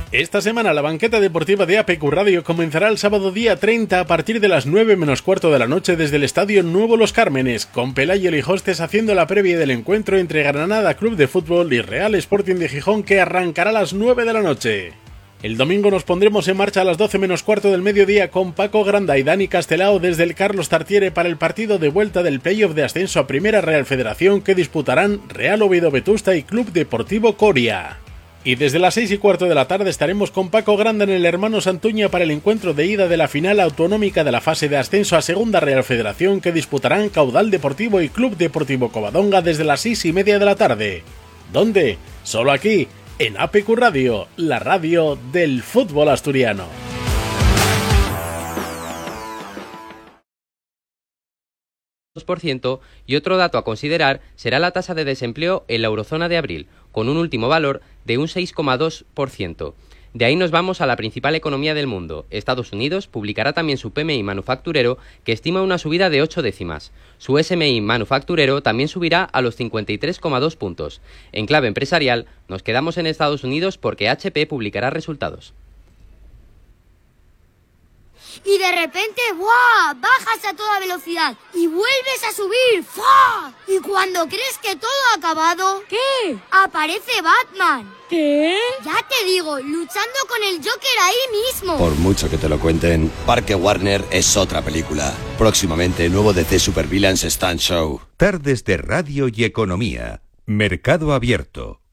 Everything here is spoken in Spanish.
Esta semana la banqueta deportiva de APQ Radio comenzará el sábado día 30 a partir de las 9 menos cuarto de la noche desde el Estadio Nuevo Los Cármenes, con Pelayo Lijostes haciendo la previa del encuentro entre Granada Club de Fútbol y Real Sporting de Gijón, que arrancará a las 9 de la noche. El domingo nos pondremos en marcha a las 12 menos cuarto del mediodía con Paco Granda y Dani Castelao desde el Carlos Tartiere para el partido de vuelta del playoff de ascenso a Primera Real Federación que disputarán Real Oviedo Vetusta y Club Deportivo Coria. Y desde las 6 y cuarto de la tarde estaremos con Paco Granda en el Hermano Santuña para el encuentro de ida de la final autonómica de la fase de ascenso a Segunda Real Federación que disputarán Caudal Deportivo y Club Deportivo Covadonga desde las 6:30 de la tarde. ¿Dónde? Solo aquí, en APQ Radio, la radio del fútbol asturiano. Y otro dato a considerar será la tasa de desempleo en la eurozona de abril, con un último valor de un 6,2%. De ahí nos vamos a la principal economía del mundo. Estados Unidos publicará también su PMI manufacturero, que estima una subida de 8 décimas. Su SMI manufacturero también subirá a los 53,2 puntos. En clave empresarial, nos quedamos en Estados Unidos porque HP publicará resultados. Y de repente, ¡buah!, bajas a toda velocidad y vuelves a subir, ¡fua! Y cuando crees que todo ha acabado, ¿qué? Aparece Batman. ¿Qué? Ya te digo, luchando con el Joker ahí mismo. Por mucho que te lo cuenten, Parque Warner es otra película. Próximamente, nuevo DC Supervillains Stunt Show. Tardes de Radio y Economía. Mercado Abierto.